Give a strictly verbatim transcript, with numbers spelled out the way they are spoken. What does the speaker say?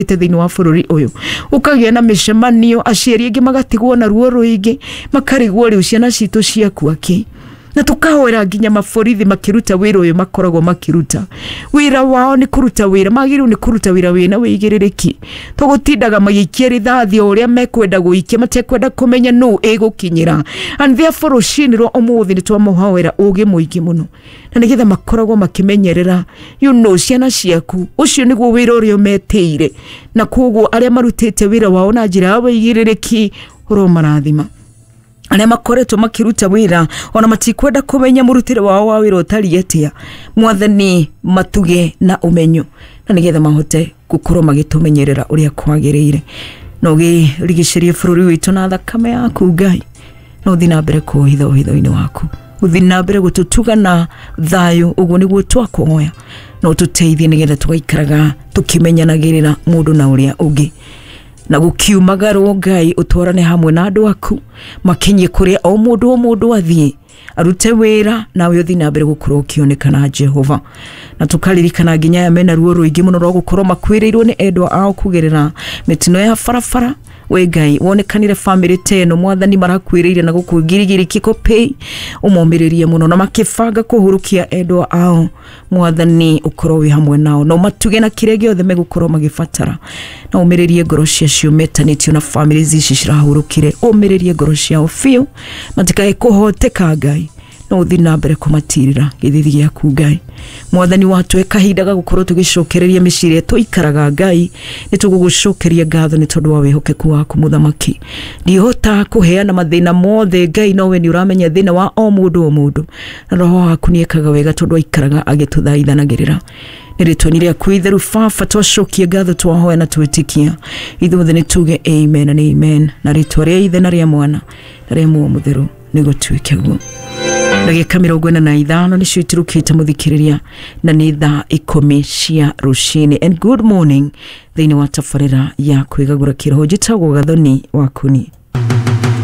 thini wa bururi uyu ukagia na mishemanio aciari ingi magatigwo na ruo ruingi makarigwo riu ciana citu ciakua ki na tukahwera nginya maborithi makiruta wira uyu makoragwo makiruta wira wao ni kuruta wira magiru ni kuruta wira wina wigiririki tugutindaga magikia rithathi uria mekwenda guikia matekwenda kumenya no egukinyira and therefore ushiniro umuthi ni twamuhawera ugi muingi muno na nigetha makoragwo makimenyerera you know ciana ciaku ucio niguo wira uria meteire na koguo aria marutite wira wao na njira wigiririki uromarathima ane makoretwo makiruta wira ona matikwenda kumenya murutire wao wa wira utari etia mwathani matuge na umenyo na nigetha mahote gukorwo magitumenyerera uria kwagiriire no gi rigishirie bururi witu na thakame yaku Ngai no thina mbere kuhitho hitho-ini waku uthina mbere gututuga na thayo uguo niguo twakuhoya no tuteithie nigetha tugaikaraga tukimenyanagirira mundu na uria ungi na gukiumagaro Ngai utwarane hamwe na andu aku makinye kuria o mundu o mundu athie arute wira nawe uthi na mbere gukorwo ukionekana Jehova na tukaririkana nginya ya mena ruo ruingi muno rwo gukorwo makwirirwo ni endwa ao kugerera mitino ya farafara we Ngai wonekanire family teno mwathani marakwirire na gukugirigiri kiko pay umomiririe muno na makifanga kuhurukia endwa ao mwathani ukorwo wi hamwe nao no matuge na kire giothe megukorwo magifatara na umiririe ngoro cia cio metanitio na family ici cirahurukire umiririe ngoro cia ofio matikae kuhoteka Ngai no uthi na mbere kumatirira githithi giaku Ngai mwathani watu ekahindaga gukorwo tugicokereria micire tuikaraga Ngai ni tugugucokeria ngatho ni tondu wa wihokeku waku muthamaki ndihota kuheana mathina mothe Ngai nowe ni uramenya thina wa o mundu o mundu na roho waku ni ekaga wega tondu aikaraga agituthaithanagirira niritwanire akuitheru fafa twacokie ngatho twahoya na twitikia ithuothe ni tuge amen and amen na ritwa ria ithe na ria mwana na ria muo mutheru ni gutuike guo ndagika mirongo ina na ithano ni cio itirukite muthikiriria na ni thaa ikumi cia rucini and good morning thiini wa tabarira ya kwigagura kiroho jitagwo Gathoni Wakuni.